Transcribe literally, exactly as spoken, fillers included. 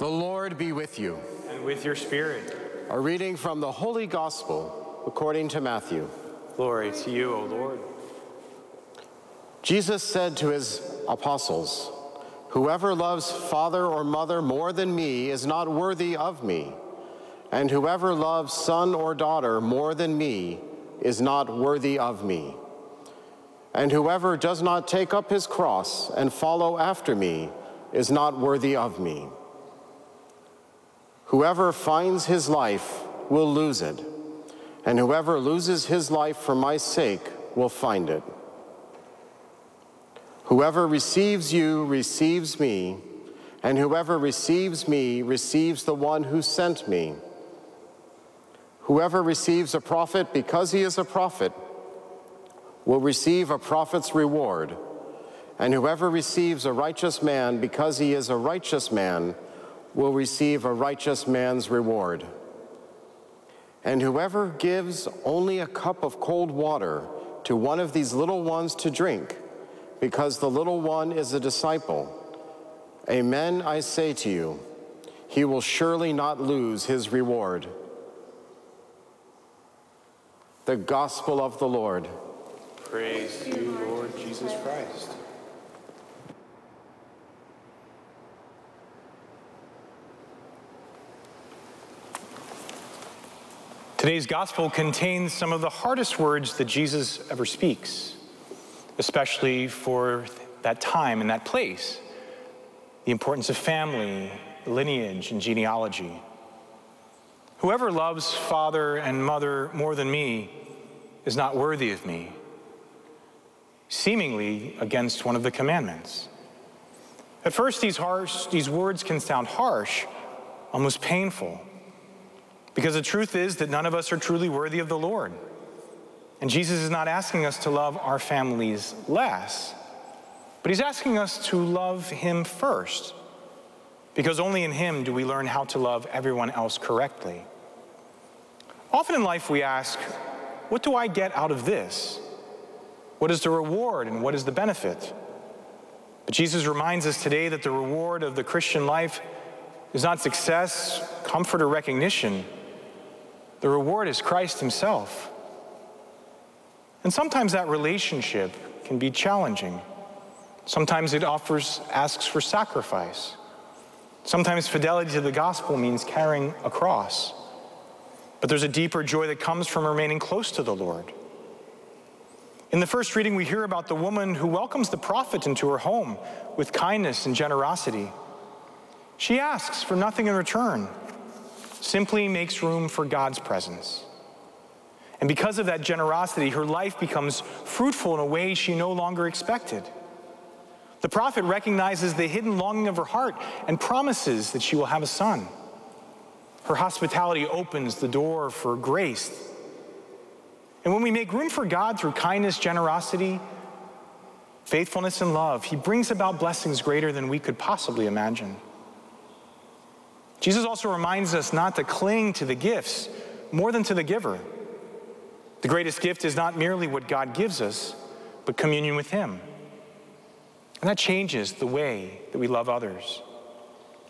The Lord be with you. And with your spirit. A reading from the Holy Gospel according to Matthew. Glory to you, O Lord. Jesus said to his apostles, "Whoever loves father or mother more than me is not worthy of me, and whoever loves son or daughter more than me is not worthy of me. And whoever does not take up his cross and follow after me is not worthy of me. Whoever finds his life will lose it, and whoever loses his life for my sake will find it. Whoever receives you receives me, and whoever receives me receives the one who sent me. Whoever receives a prophet because he is a prophet will receive a prophet's reward, and whoever receives a righteous man because he is a righteous man will receive a righteous man's reward. And whoever gives only a cup of cold water to one of these little ones to drink, because the little one is a disciple, amen, I say to you, he will surely not lose his reward." The Gospel of the Lord. Praise to you, Lord Jesus Christ. Today's gospel contains some of the hardest words that Jesus ever speaks, especially for that time and that place. The importance of family, lineage, and genealogy. Whoever loves father and mother more than me is not worthy of me, seemingly against one of the commandments. At first, these, harsh, these words can sound harsh, almost painful, because the truth is that none of us are truly worthy of the Lord. And Jesus is not asking us to love our families less, but he's asking us to love him first, because only in him do we learn how to love everyone else correctly. Often in life we ask, what do I get out of this? What is the reward and what is the benefit? But Jesus reminds us today that the reward of the Christian life is not success, comfort, or recognition. The reward is Christ himself. And sometimes that relationship can be challenging. Sometimes it offers, asks for sacrifice. Sometimes fidelity to the gospel means carrying a cross. But there's a deeper joy that comes from remaining close to the Lord. In the first reading, we hear about the woman who welcomes the prophet into her home with kindness and generosity. She asks for nothing in return, simply makes room for God's presence. And because of that generosity, her life becomes fruitful in a way she no longer expected. The prophet recognizes the hidden longing of her heart and promises that she will have a son. Her hospitality opens the door for grace. And when we make room for God through kindness, generosity, faithfulness, and love, he brings about blessings greater than we could possibly imagine. Jesus also reminds us not to cling to the gifts more than to the giver. The greatest gift is not merely what God gives us, but communion with him. And that changes the way that we love others.